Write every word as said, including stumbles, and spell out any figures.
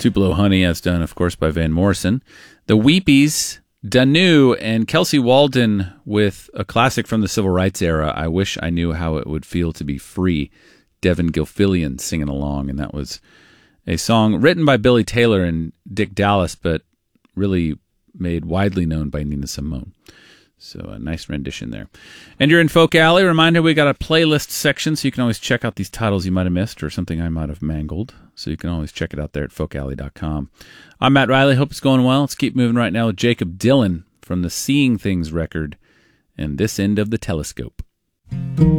Tupelo Honey, as done, of course, by Van Morrison. The Weepies, Danu, and Kelsey Walden with a classic from the Civil Rights era, I Wish I Knew How It Would Feel to Be Free. Devin Gilfillian singing along, and that was a song written by Billy Taylor and Dick Dallas, but really made widely known by Nina Simone. So a nice rendition there. And you're in Folk Alley. Reminder, we got a playlist section, so you can always check out these titles you might have missed or something I might have mangled. So you can always check it out there at folk alley dot com. I'm Matt Riley. Hope it's going well. Let's keep moving right now with Jacob Dylan from the Seeing Things record and This End of the Telescope.